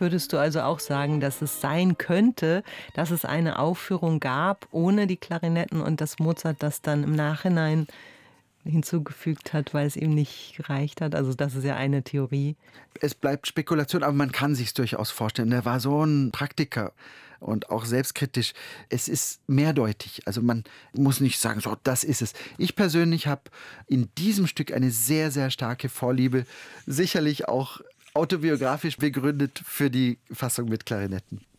Würdest du also auch sagen, dass es sein könnte, dass es eine Aufführung gab ohne die Klarinetten und dass Mozart das dann im Nachhinein hinzugefügt hat, weil es ihm nicht gereicht hat? Also das ist ja eine Theorie. Es bleibt Spekulation, aber man kann sich's durchaus vorstellen. Er war so ein Praktiker und auch selbstkritisch. Es ist mehrdeutig. Also man muss nicht sagen, so, das ist es. Ich persönlich habe in diesem Stück eine sehr, sehr starke Vorliebe, sicherlich auch autobiografisch begründet für die Fassung mit Klarinetten.